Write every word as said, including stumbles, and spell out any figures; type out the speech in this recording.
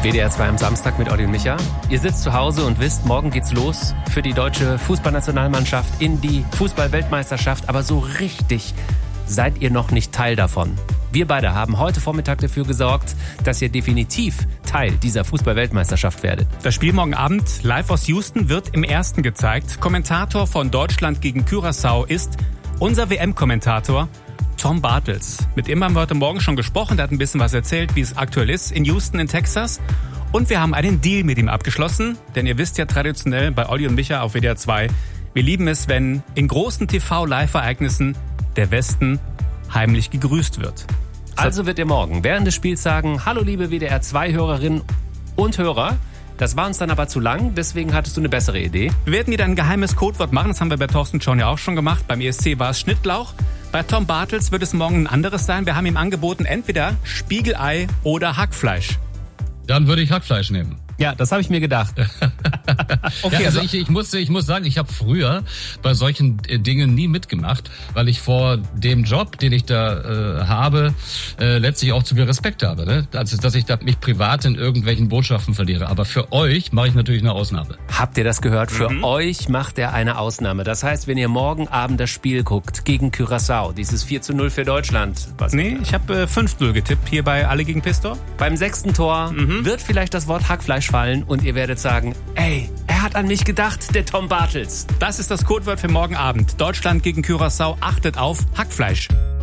W D R zwei am Samstag mit Olli und Micha. Ihr sitzt zu Hause und wisst, morgen geht's los für die deutsche Fußballnationalmannschaft in die Fußball-Weltmeisterschaft. Aber so richtig seid ihr noch nicht Teil davon. Wir beide haben heute Vormittag dafür gesorgt, dass ihr definitiv Teil dieser Fußball-Weltmeisterschaft werdet. Das Spiel morgen Abend live aus Houston wird im Ersten gezeigt. Kommentator von Deutschland gegen Curaçao ist unser W M-Kommentator Tom Bartels. Mit ihm haben wir heute Morgen schon gesprochen. Der hat ein bisschen was erzählt, wie es aktuell ist in Houston in Texas. Und wir haben einen Deal mit ihm abgeschlossen. Denn ihr wisst ja traditionell bei Olli und Micha auf W D R zwei, wir lieben es, wenn in großen T V-Live-Ereignissen der Westen heimlich gegrüßt wird. Also wird ihr morgen während des Spiels sagen, hallo liebe W D R zwei Hörerinnen und Hörer. Das war uns dann aber zu lang, deswegen hattest du eine bessere Idee. Wir werden wieder ein geheimes Codewort machen, das haben wir bei Thorsten Schaun ja auch schon gemacht. Beim E S C war es Schnittlauch. Bei Tom Bartels wird es morgen ein anderes sein. Wir haben ihm angeboten, entweder Spiegelei oder Hackfleisch. Dann würde ich Hackfleisch nehmen. Ja, das habe ich mir gedacht. Okay, ja, also ich, ich, muss, ich muss sagen, ich habe früher bei solchen Dingen nie mitgemacht, weil ich vor dem Job, den ich da äh, habe, äh, letztlich auch zu viel Respekt habe. Ne? Also, dass ich da mich privat in irgendwelchen Botschaften verliere. Aber für euch mache ich natürlich eine Ausnahme. Habt ihr das gehört? Für Mhm. euch macht er eine Ausnahme. Das heißt, wenn ihr morgen Abend das Spiel guckt gegen Curaçao, dieses vier zu null für Deutschland. Was Nee, ich habe äh, fünf null getippt hier bei Alle gegen Pistor. Beim sechsten Tor Mhm. wird vielleicht das Wort Hackfleisch fallen und ihr werdet sagen, ey, er hat an mich gedacht, der Tom Bartels. Das ist das Codewort für morgen Abend. Deutschland gegen Curaçao, achtet auf Hackfleisch.